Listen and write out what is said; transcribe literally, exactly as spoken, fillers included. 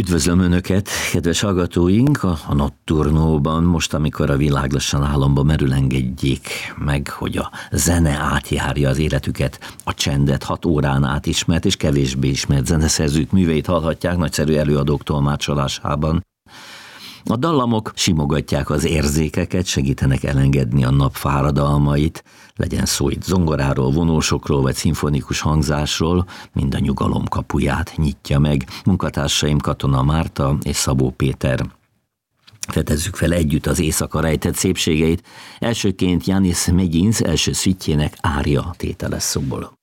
Üdvözlöm Önöket, kedves hallgatóink, a, a Notturnóban, most, amikor a világ lassan álomba merül, engedjék meg, hogy a zene átjárja az életüket, a csendet hat órán át ismert és kevésbé ismert zeneszerzők műveit hallhatják nagyszerű előadók tolmácsolásában. A dallamok simogatják az érzékeket, segítenek elengedni a nap fáradalmait, legyen szó itt zongoráról, vonósokról vagy szimfonikus hangzásról, mind a nyugalom kapuját nyitja meg. Munkatársaim Katona Márta és Szabó Péter. Fedezzük fel együtt az éjszaka rejtett szépségeit. Elsőként Janis Megins első szütjének Ária tétele szól.